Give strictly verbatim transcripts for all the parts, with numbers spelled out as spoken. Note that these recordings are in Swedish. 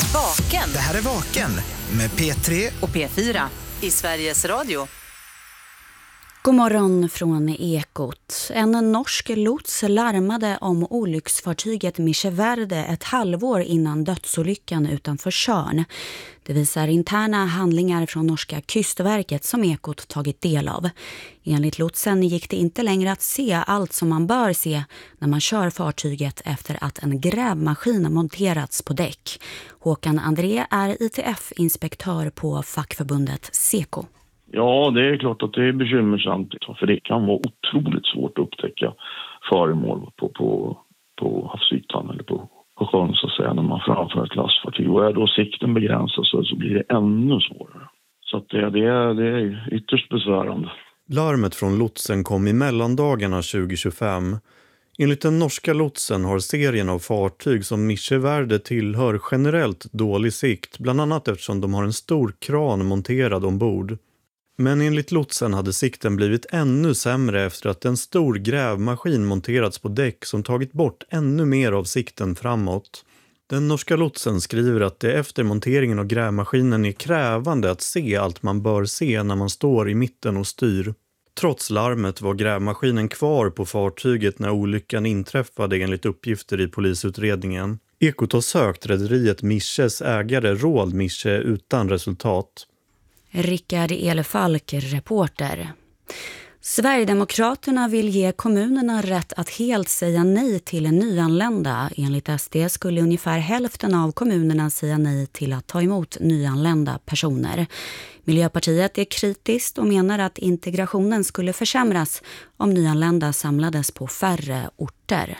Vaken. Det här är Vaken med P tre och P fyra i Sveriges Radio. God morgon från Ekot. En norsk lots larmade om olycksfartyget Micheverde ett halvår innan dödsolyckan utanför Tjörn. Det visar interna handlingar från norska kustverket som Ekot tagit del av. Enligt lotsen gick det inte längre att se allt som man bör se när man kör fartyget efter att en grävmaskin monterats på däck. Håkan André är I T F-inspektör på fackförbundet Seko. Ja, det är klart att det är bekymmersamt, för det kan vara otroligt svårt att upptäcka föremål på, på, på havsytan eller på, på sjön så att säga, när man framför ett lastfartyg. Och är då sikten begränsad så, så blir det ännu svårare. Så att det, det, är, det är ytterst besvärande. Larmet från lotsen kom i mellandagarna tjugo tjugofem. Enligt den norska lotsen har serien av fartyg som Micheverde tillhör generellt dålig sikt, bland annat eftersom de har en stor kran monterad ombord. Men enligt lotsen hade sikten blivit ännu sämre efter att en stor grävmaskin monterats på däck som tagit bort ännu mer av sikten framåt. Den norska lotsen skriver att det efter monteringen av grävmaskinen är krävande att se allt man bör se när man står i mitten och styr. Trots larmet var grävmaskinen kvar på fartyget när olyckan inträffade enligt uppgifter i polisutredningen. Ekot har sökt rederiet Miches ägare Roald Miche utan resultat. Rickard Elefalk, reporter. Sverigedemokraterna vill ge kommunerna rätt att helt säga nej till en nyanlända. Enligt S D skulle ungefär hälften av kommunerna säga nej till att ta emot nyanlända personer. Miljöpartiet är kritiskt och menar att integrationen skulle försämras om nyanlända samlades på färre orter.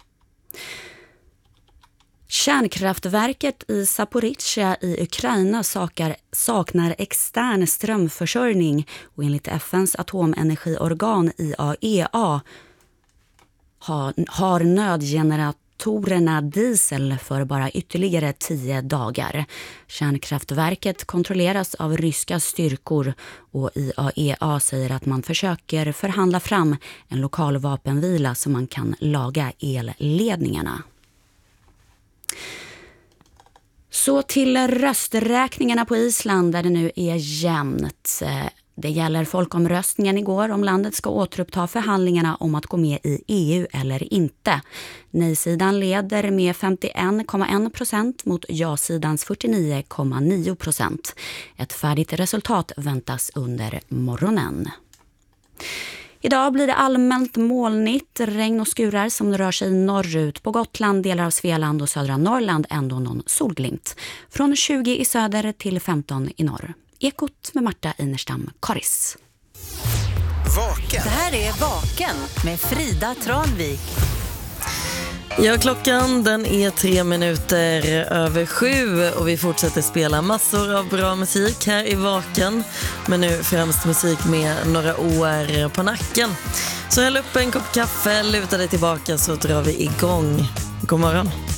Kärnkraftverket i Zaporizjzja i Ukraina sakar, saknar extern strömförsörjning och enligt F N:s atomenergiorgan I A E A har, har nödgeneratorerna diesel för bara ytterligare tio dagar. Kärnkraftverket kontrolleras av ryska styrkor och I A E A säger att man försöker förhandla fram en lokal vapenvila så man kan laga elledningarna. Så till rösträkningarna på Island där det nu är jämnt. Det gäller folkomröstningen igår om landet ska återuppta förhandlingarna om att gå med i E U eller inte. Nej-sidan leder med femtioen komma en procent mot ja-sidans fyrtionio komma nio procent. Ett färdigt resultat väntas under morgonen. Idag blir det allmänt molnigt, regn och skurar som rör sig norrut. På Gotland, delar av Svealand och södra Norrland ändå någon solglimt. Från tjugo i söder till femton i norr. Ekot med Marta Einerstam Karis. Vaken. Det här är Vaken med Frida Tranvik. Ja, klockan den är tre minuter över sju och vi fortsätter spela massor av bra musik här i Vaken. Men nu främst musik med några år på nacken. Så häll upp en kopp kaffe, luta dig tillbaka så drar vi igång. God morgon.